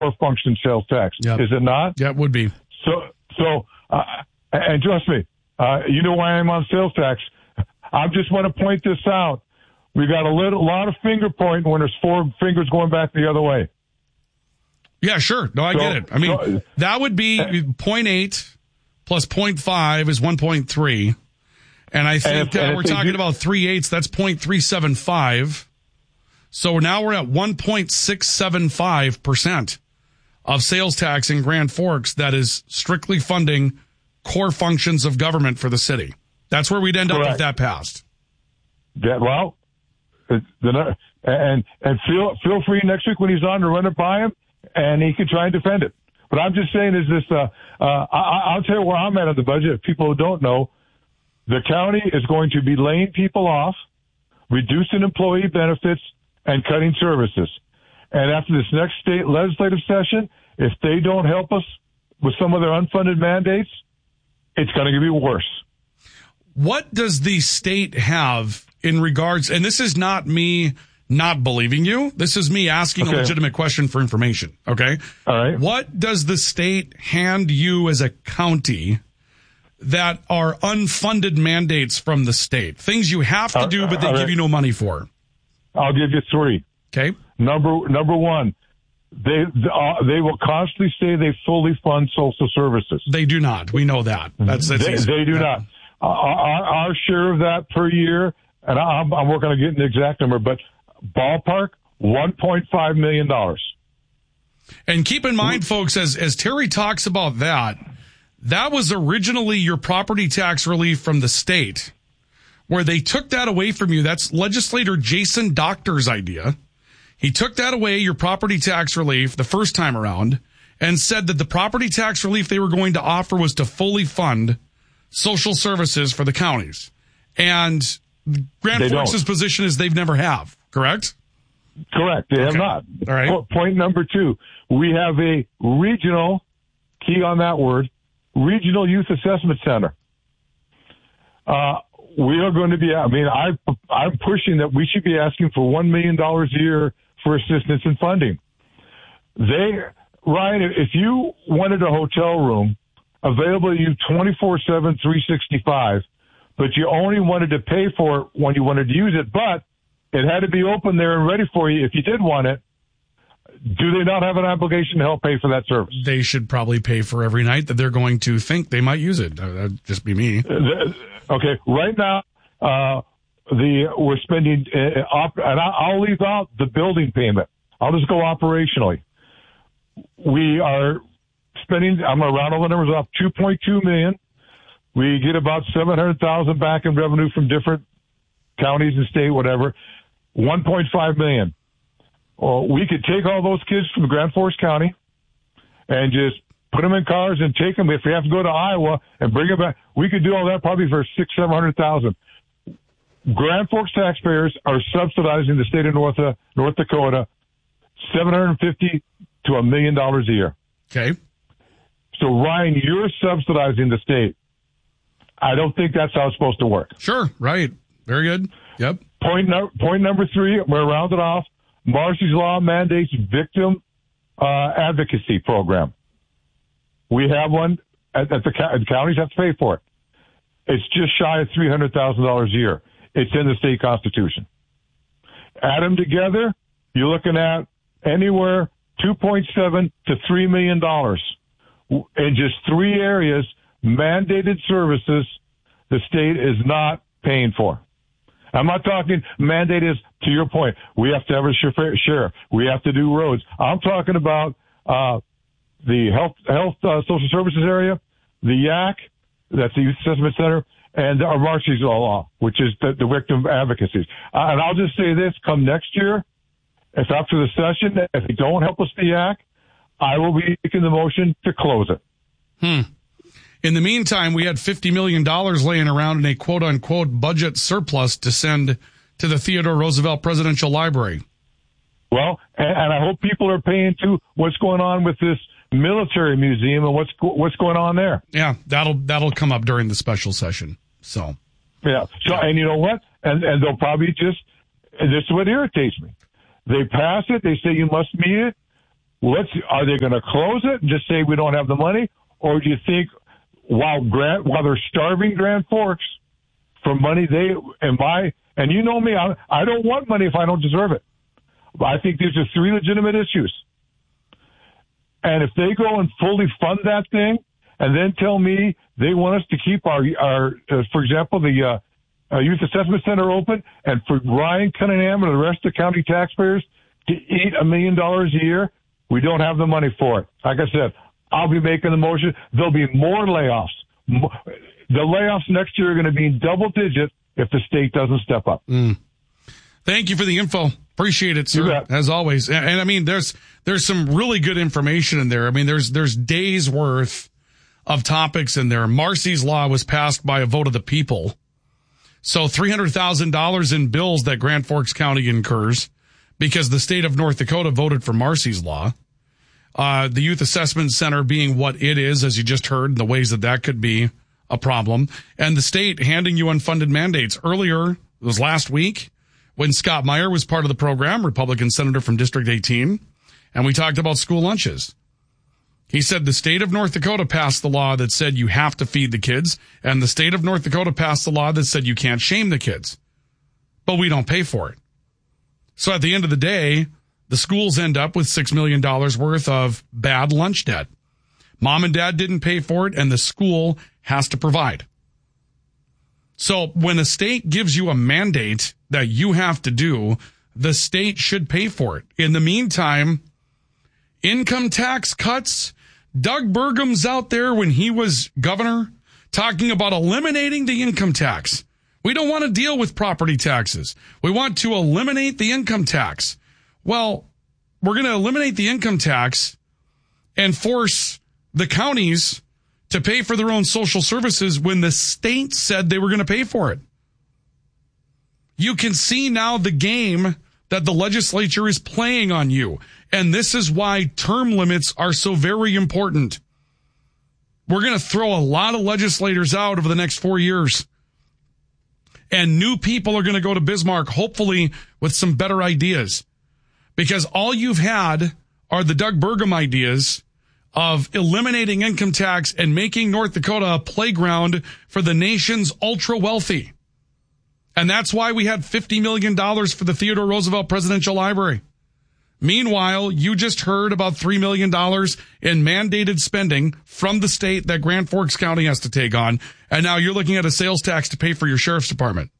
function sales tax. Yep. Is it not? Yeah, it would be. So, and trust me, you know why I'm on sales tax. I just want to point this out. We got a lot of finger pointing when there's four fingers going back the other way. Yeah, sure. No, I get it. I mean, that would be 0.8 plus 0.5 is 1.3. And I think we're talking about 3/8. That's 0.375. So now we're at 1.675% of sales tax in Grand Forks that is strictly funding core functions of government for the city. That's where we'd end up if that passed. Yeah, well, and feel free next week when he's on to run it by him, and he can try and defend it. But I'm just saying is this, I'll tell you where I'm at on the budget. If people who don't know, the county is going to be laying people off, reducing employee benefits, and cutting services. And after this next state legislative session, if they don't help us with some of their unfunded mandates, it's going to be worse. What does the state have in regards, and this is not me not believing you, this is me asking a legitimate question for information, okay? All right. What does the state hand you as a county that are unfunded mandates from the state? Things you have to do, but they give you no money for. I'll give you three. Okay. Number one, they will constantly say they fully fund social services. They do not. We know that. That's easy. They do not. Our share of that per year, and I'm working on getting the exact number, but ballpark, $1.5 million. And keep in mind, folks, as Terry talks about that was originally your property tax relief from the state, where they took that away from you. That's legislator Jason Doctor's idea. He took that away, your property tax relief, the first time around, and said that the property tax relief they were going to offer was to fully fund social services for the counties. And Grand Forks' position is they've never have, correct? Correct. They have not. All right. Point number two, we have a regional, key on that word, regional youth assessment center. We are going to be, I'm pushing that we should be asking for $1 million a year for assistance and funding. Ryan, if you wanted a hotel room available to you 24/7, 365, but you only wanted to pay for it when you wanted to use it, but it had to be open there and ready for you if you did want it, do they not have an obligation to help pay for that service? They should probably pay for every night that they're going to think they might use it. That'd just be me. Okay, right now, we're spending, and I'll leave out the building payment. I'll just go operationally. We are spending, I'm going to round all the numbers up, $2.2 million. We get about $700,000 back in revenue from different counties and state, whatever. $1.5 million. Well, we could take all those kids from Grand Forks County and just put them in cars and take them. If we have to go to Iowa and bring them back, we could do all that probably for $600,000-700,000. Grand Forks taxpayers are subsidizing the state of North Dakota $750,000 to $1 million a year. Okay. So Ryan, you're subsidizing the state. I don't think that's how it's supposed to work. Sure. Right. Very good. Yep. Point number three, we're rounded off. Marcy's Law mandates victim advocacy program. We have one at the counties have to pay for it. It's just shy of $300,000 a year. It's in the state constitution. Add them together, you're looking at anywhere $2.7 to $3 million in just three areas, mandated services the state is not paying for. I'm not talking mandate is, to your point, we have to have a share. We have to do roads. I'm talking about the health social services area, the YAC, that's the Youth Assessment Center, and our Marcy's Law, which is the victim advocacy. And I'll just say this, come next year, if after the session, if they don't help us the YAC, I will be making the motion to close it. In the meantime, we had $50 million laying around in a quote-unquote budget surplus to send to the Theodore Roosevelt Presidential Library. Well, and I hope people are paying to what's going on with this military museum and what's going on there. Yeah, that'll come up during the special session. So yeah. So and you know what? And they'll probably just, and this is what irritates me. They pass it. They say you must meet it. Are they going to close it and just say we don't have the money? Or do you think while they're starving Grand Forks for money, and you know me, I don't want money if I don't deserve it. I think these are three legitimate issues. And if they go and fully fund that thing and then tell me they want us to keep our for example, the Youth Assessment Center open, and for Ryan Cunningham and the rest of the county taxpayers to eat $1 million a year, we don't have the money for it. Like I said, I'll be making the motion. There'll be more layoffs. The layoffs next year are going to be in double digits if the state doesn't step up. Thank you for the info. Appreciate it, sir, as always. And I mean, there's some really good information in there. I mean, there's days worth of topics in there. Marcy's Law was passed by a vote of the people. So $300,000 in bills that Grand Forks County incurs because the state of North Dakota voted for Marcy's Law. The Youth Assessment Center being what it is, as you just heard, the ways that could be a problem. And the state handing you unfunded mandates. Earlier, it was last week, when Scott Meyer was part of the program, Republican senator from District 18, and we talked about school lunches. He said the state of North Dakota passed the law that said you have to feed the kids, and the state of North Dakota passed the law that said you can't shame the kids. But we don't pay for it. So at the end of the day, the schools end up with $6 million worth of bad lunch debt. Mom and dad didn't pay for it, and the school has to provide. So when a state gives you a mandate that you have to do, the state should pay for it. In the meantime, income tax cuts. Doug Burgum's out there when he was governor talking about eliminating the income tax. We don't want to deal with property taxes. We want to eliminate the income tax. Well, we're going to eliminate the income tax and force the counties to pay for their own social services when the state said they were going to pay for it. You can see now the game that the legislature is playing on you. And this is why term limits are so very important. We're going to throw a lot of legislators out over the next 4 years. And new people are going to go to Bismarck, hopefully with some better ideas. Because all you've had are the Doug Burgum ideas of eliminating income tax and making North Dakota a playground for the nation's ultra wealthy. And that's why we had $50 million for the Theodore Roosevelt Presidential Library. Meanwhile, you just heard about $3 million in mandated spending from the state that Grand Forks County has to take on. And now you're looking at a sales tax to pay for your sheriff's department.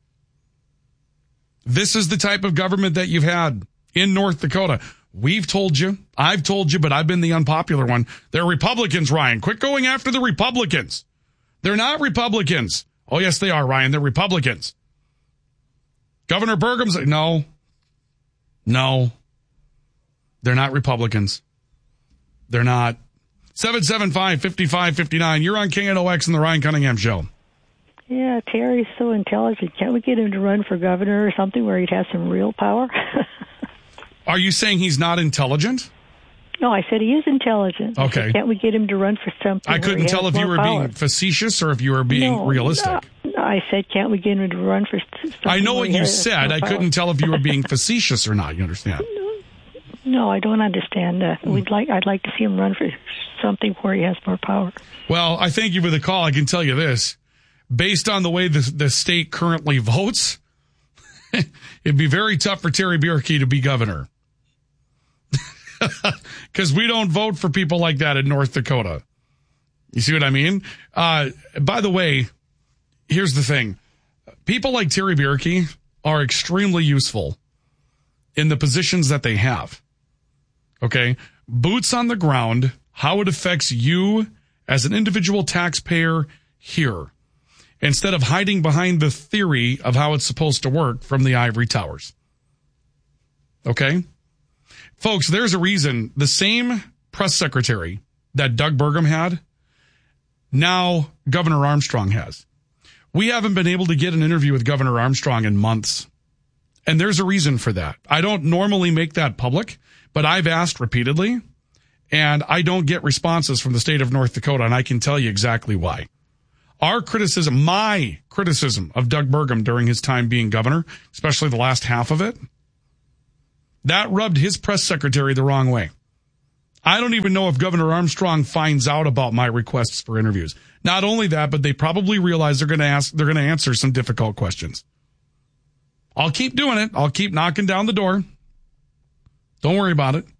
This is the type of government that you've had in North Dakota. We've told you, I've told you, but I've been the unpopular one. They're Republicans, Ryan. Quit going after the Republicans. They're not Republicans. Oh, yes, they are, Ryan. They're Republicans. Governor Burgum's, no. They're not Republicans. They're not. 775-5559. You're on KNOX and the Ryan Cunningham Show. Yeah, Terry's so intelligent. Can't we get him to run for governor or something where he'd have some real power? Are you saying he's not intelligent? No, I said he is intelligent. Okay. Can't we get him to run for something? I couldn't tell if you were being facetious or if you were being realistic. No, I said, can't we get him to run for something? I know what you said. I couldn't tell if you were being facetious or not. You understand? No, I don't understand that. I'd like to see him run for something where he has more power. Well, I thank you for the call. I can tell you this. Based on the way the state currently votes, it'd be very tough for Terry Bierke to be governor. Because we don't vote for people like that in North Dakota. You see what I mean? By the way, here's the thing. People like Terry Bierke are extremely useful in the positions that they have. Okay? Boots on the ground, how it affects you as an individual taxpayer here, instead of hiding behind the theory of how it's supposed to work from the ivory towers. Okay? Folks, there's a reason the same press secretary that Doug Burgum had, now Governor Armstrong has. We haven't been able to get an interview with Governor Armstrong in months. And there's a reason for that. I don't normally make that public, but I've asked repeatedly, and I don't get responses from the state of North Dakota, and I can tell you exactly why. My criticism of Doug Burgum during his time being governor, especially the last half of it, that rubbed his press secretary the wrong way. I don't even know if Governor Armstrong finds out about my requests for interviews. Not only that, but they probably realize they're going to answer some difficult questions. I'll keep doing it. I'll keep knocking down the door. Don't worry about it.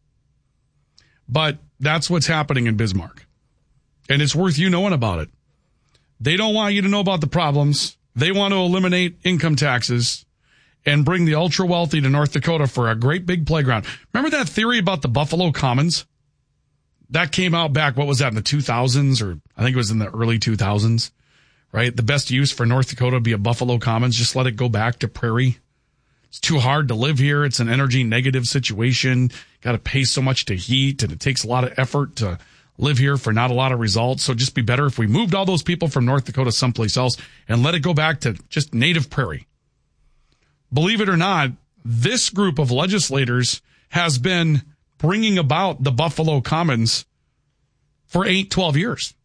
But that's what's happening in Bismarck. And it's worth you knowing about it. They don't want you to know about the problems. They want to eliminate income taxes and bring the ultra wealthy to North Dakota for a great big playground. Remember that theory about the Buffalo Commons? That came out back, what was that, in the 2000s? Or I think it was in the early 2000s, right? The best use for North Dakota would be a Buffalo Commons. Just let it go back to prairie. It's too hard to live here. It's an energy negative situation. Got to pay so much to heat, and it takes a lot of effort to live here for not a lot of results. So it'd just be better if we moved all those people from North Dakota someplace else and let it go back to just native prairie. Believe it or not, this group of legislators has been bringing about the Buffalo Commons for 12 years.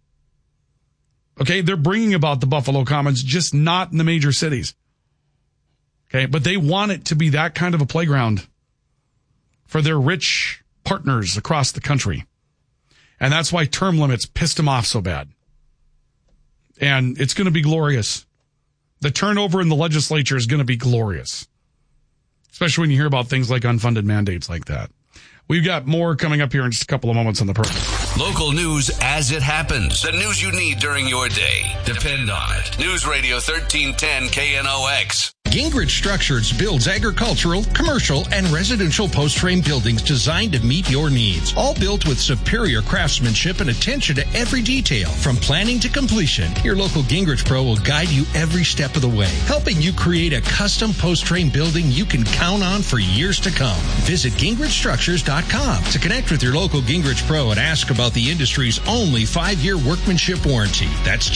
Okay, they're bringing about the Buffalo Commons, just not in the major cities. Okay, but they want it to be that kind of a playground for their rich partners across the country. And that's why term limits pissed them off so bad. And it's going to be glorious. The turnover in the legislature is going to be glorious, especially when you hear about things like unfunded mandates like that. We've got more coming up here in just a couple of moments on the program. Local news as it happens. The news you need during your day. Depend on it. News Radio 1310 KNOX. Gingrich Structures builds agricultural, commercial, and residential post-frame buildings designed to meet your needs. All built with superior craftsmanship and attention to every detail. From planning to completion, your local Gingrich Pro will guide you every step of the way, helping you create a custom post-frame building you can count on for years to come. Visit GingrichStructures.com to connect with your local Gingrich Pro and ask about the industry's only 5-year workmanship warranty. That's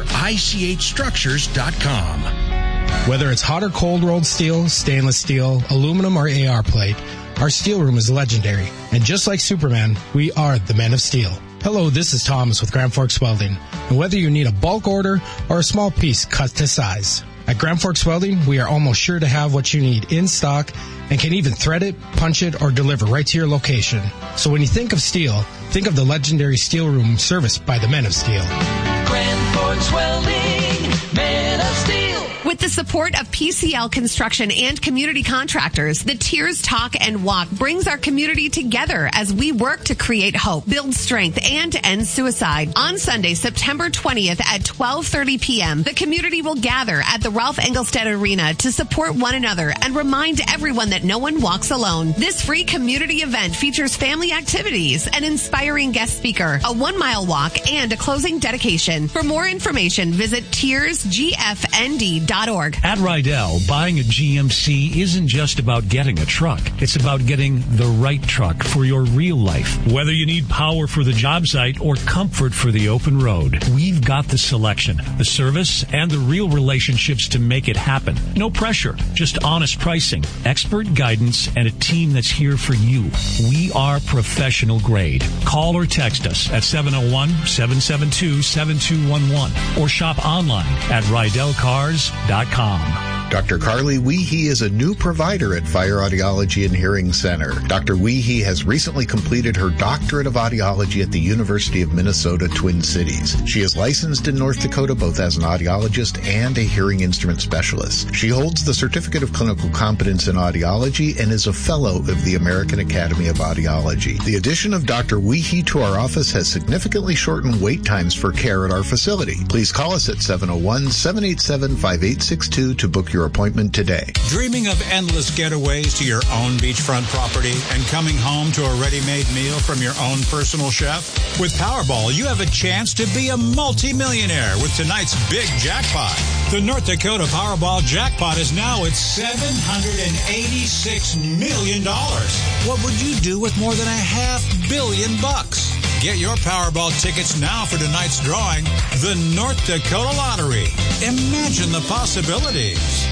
GingerICHStructures.com. Whether it's hot or cold rolled steel, stainless steel, aluminum, or AR plate, our steel room is legendary. And just like Superman, we are the Men of Steel. Hello, this is Thomas with Grand Forks Welding. And whether you need a bulk order or a small piece cut to size, at Grand Forks Welding, we are almost sure to have what you need in stock and can even thread it, punch it, or deliver right to your location. So when you think of steel, think of the legendary steel room serviced by the Men of Steel. Grand Forks Welding, Men of Steel. With the support of PCL Construction and community contractors, the Tears Talk and Walk brings our community together as we work to create hope, build strength, and end suicide. On Sunday, September 20th at 12:30 p.m., the community will gather at the Ralph Engelstad Arena to support one another and remind everyone that no one walks alone. This free community event features family activities, an inspiring guest speaker, a 1-mile walk, and a closing dedication. For more information, visit tearsgfnd.org. At Rydell, buying a GMC isn't just about getting a truck. It's about getting the right truck for your real life. Whether you need power for the job site or comfort for the open road, we've got the selection, the service, and the real relationships to make it happen. No pressure, just honest pricing, expert guidance, and a team that's here for you. We are professional grade. Call or text us at 701-772-7211 or shop online at RydellCars.com. Dr. Carly Weehee is a new provider at Fire Audiology and Hearing Center. Dr. Weehee has recently completed her doctorate of audiology at the University of Minnesota, Twin Cities. She is licensed in North Dakota both as an audiologist and a hearing instrument specialist. She holds the Certificate of Clinical Competence in Audiology and is a fellow of the American Academy of Audiology. The addition of Dr. Weehee to our office has significantly shortened wait times for care at our facility. Please call us at 701-787-5862 to book your appointment today. Dreaming of endless getaways to your own beachfront property and coming home to a ready-made meal from your own personal chef? With Powerball, you have a chance to be a multi-millionaire with tonight's big jackpot. The North Dakota Powerball jackpot is now at $786 million. What would you do with more than $500 million? Get your Powerball tickets now for tonight's drawing, the North Dakota Lottery. Imagine the possibilities.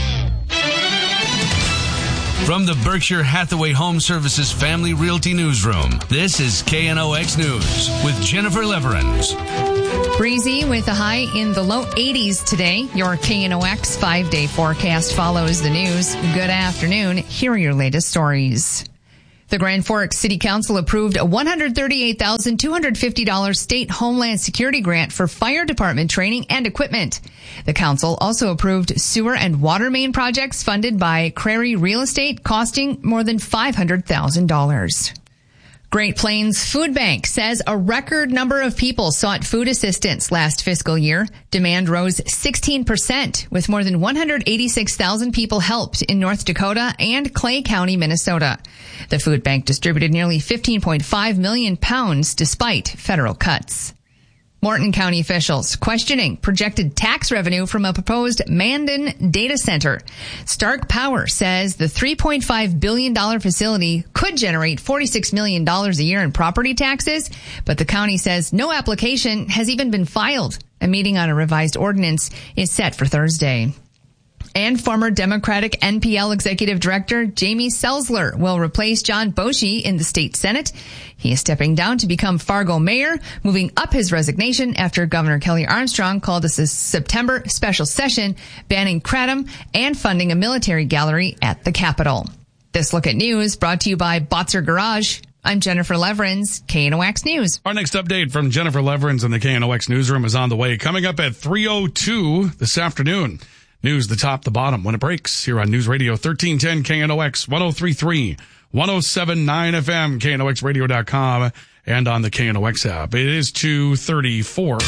From the Berkshire Hathaway Home Services Family Realty Newsroom, this is KNOX News with Jennifer Leverins. Breezy with a high in the low 80s today. Your KNOX 5-day forecast follows the news. Good afternoon. Here are your latest stories. The Grand Forks City Council approved a $138,250 state Homeland Security grant for fire department training and equipment. The council also approved sewer and water main projects funded by Crary Real Estate costing more than $500,000. Great Plains Food Bank says a record number of people sought food assistance last fiscal year. Demand rose 16%, with more than 186,000 people helped in North Dakota and Clay County, Minnesota. The food bank distributed nearly 15.5 million pounds despite federal cuts. Morton County officials questioning projected tax revenue from a proposed Mandan data center. Stark Power says the $3.5 billion facility could generate $46 million a year in property taxes, but the county says no application has even been filed. A meeting on a revised ordinance is set for Thursday. And former Democratic NPL Executive Director Jamie Selzler will replace John Boschee in the state Senate. He is stepping down to become Fargo mayor, moving up his resignation after Governor Kelly Armstrong called a September special session banning kratom and funding a military gallery at the Capitol. This Look at News brought to you by Botzer Garage. I'm Jennifer Leverins, KNOX News. Our next update from Jennifer Leverins in the KNOX newsroom is on the way. Coming up at 3:02 this afternoon. News, the top, the bottom, when it breaks, here on News Radio 1310 KNOX 103.3, 107.9 FM, KNOXradio.com, and on the KNOX app. It is 2:34.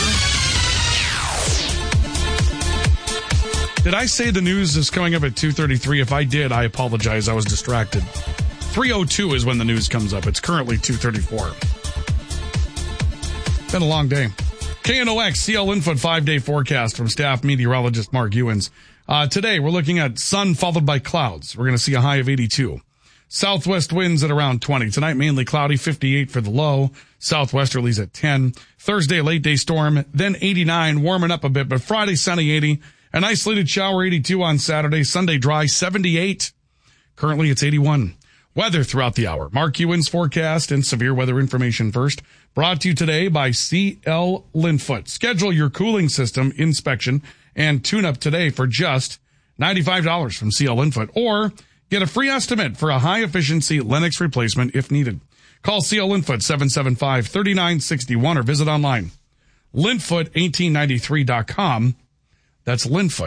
Did I say the news is coming up at 2:33? If I did, I apologize. I was distracted. 3:02 is when the news comes up. It's currently 2:34. Been a long day. KNOX CL Infoot 5-day forecast from staff meteorologist Mark Ewens. Today, we're looking at sun followed by clouds. We're going to see a high of 82. Southwest winds at around 20. Tonight, mainly cloudy, 58 for the low. Southwesterlies at 10. Thursday, late day storm, then 89, warming up a bit. But Friday, sunny, 80. An isolated shower, 82 on Saturday. Sunday, dry, 78. Currently, it's 81. Weather throughout the hour. Mark Ewens forecast and severe weather information first. Brought to you today by CL Linfoot. Schedule your cooling system inspection and tune-up today for just $95 from CL Linfoot. Or get a free estimate for a high-efficiency Lennox replacement if needed. Call CL Linfoot 775-3961 or visit online. Linfoot1893.com. That's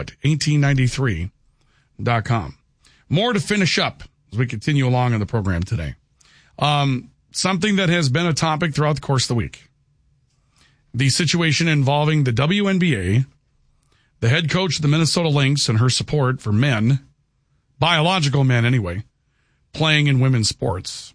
Linfoot1893.com. More to finish up as we continue along in the program today. Something that has been a topic throughout the course of the week. The situation involving the WNBA, the head coach of the Minnesota Lynx and her support for men, biological men anyway, playing in women's sports.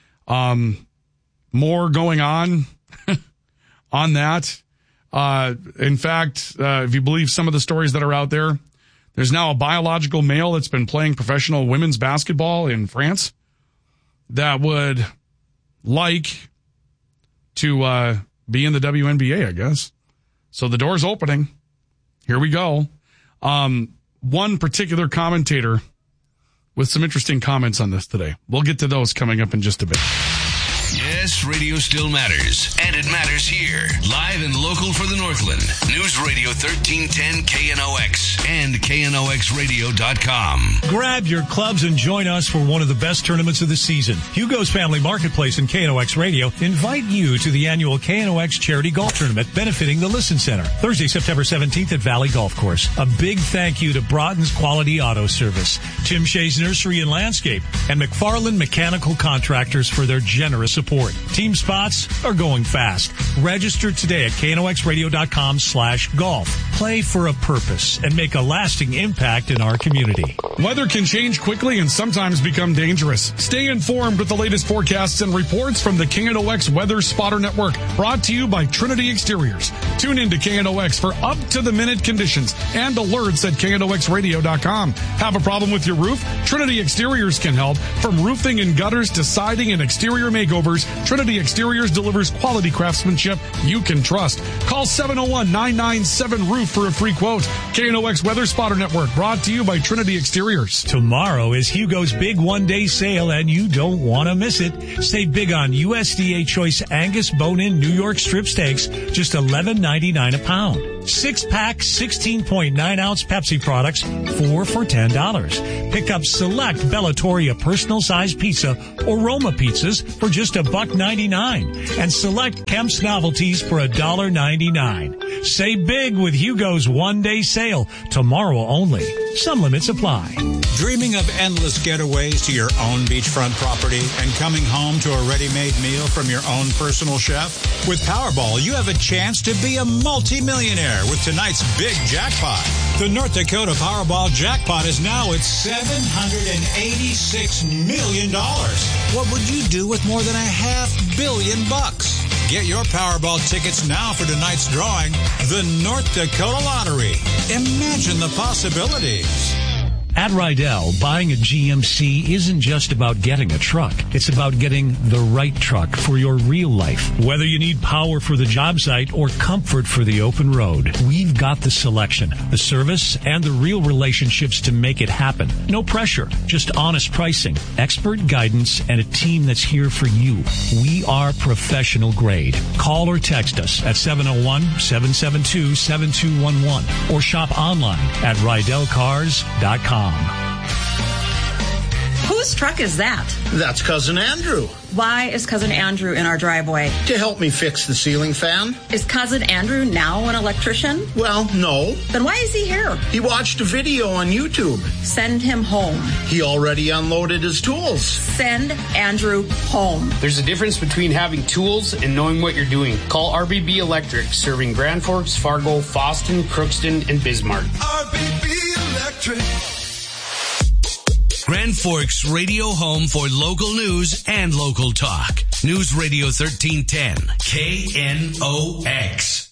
More going on on that. In fact, if you believe some of the stories that are out there, there's now a biological male that's been playing professional women's basketball in France that would like to be in the WNBA, I guess. So the door's opening. Here we go. One particular commentator with some interesting comments on this today. We'll get to those coming up in just a bit. Yes, radio still matters, and it matters here. Live and local for the Northland. News Radio 1310 KNOX and KNOXradio.com. Grab your clubs and join us for one of the best tournaments of the season. Hugo's Family Marketplace and KNOX Radio invite you to the annual KNOX Charity Golf Tournament benefiting the Listen Center. Thursday, September 17th at Valley Golf Course. A big thank you to Broughton's Quality Auto Service, Tim Shea's Nursery and Landscape, and McFarland Mechanical Contractors for their generous support. Team spots are going fast. Register today at KNOXradio.com/golf. Play for a purpose and make a lasting impact in our community. Weather can change quickly and sometimes become dangerous. Stay informed with the latest forecasts and reports from the KNOX Weather Spotter Network. Brought to you by Trinity Exteriors. Tune in to KNOX for up-to-the-minute conditions and alerts at KNOXradio.com. Have a problem with your roof? Trinity Exteriors can help. From roofing and gutters to siding and exterior makeovers, Trinity Exteriors delivers quality craftsmanship you can trust. Call 701-997-ROOF for a free quote. KNOX Weather Spotter Network, brought to you by Trinity Exteriors. Tomorrow is Hugo's big one-day sale, and you don't want to miss it. Save big on USDA Choice Angus bone-in New York strip steaks, just $11.99 a pound. 6-pack, 16.9-ounce Pepsi products, 4 for $10. Pick up select Bellatoria personal-sized pizza or Roma pizzas for just $1.99 and select Kemp's novelties for $1.99. Save big with Hugo's one-day sale. Tomorrow only. Some limits apply. Dreaming of endless getaways to your own beachfront property and coming home to a ready-made meal from your own personal chef? With Powerball, you have a chance to be a multi-millionaire with tonight's big jackpot. The North Dakota Powerball jackpot is now at $786 million. What would you do with more than $500 million? Get your Powerball tickets now for tonight's drawing, the North Dakota Lottery. Imagine the possibilities. At Rydell, buying a GMC isn't just about getting a truck. It's about getting the right truck for your real life. Whether you need power for the job site or comfort for the open road, we've got the selection, the service, and the real relationships to make it happen. No pressure, just honest pricing, expert guidance, and a team that's here for you. We are professional grade. Call or text us at 701-772-7211 or shop online at RydellCars.com. Whose truck is that? That's Cousin Andrew. Why is Cousin Andrew in our driveway? To help me fix the ceiling fan. Is Cousin Andrew now an electrician? Well, no. Then why is he here? He watched a video on YouTube. Send him home. He already unloaded his tools. Send Andrew home. There's a difference between having tools and knowing what you're doing. Call RBB Electric, serving Grand Forks, Fargo, Fosston, Crookston, and Bismarck. RBB Electric. Grand Forks radio home for local news and local talk. News Radio 1310, KNOX.